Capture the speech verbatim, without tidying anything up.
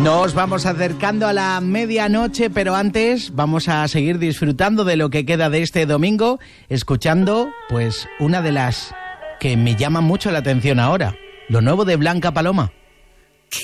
Nos vamos acercando a la medianoche, pero antes vamos a seguir disfrutando de lo que queda de este domingo, escuchando pues una de las que me llama mucho la atención ahora, lo nuevo de Blanca Paloma.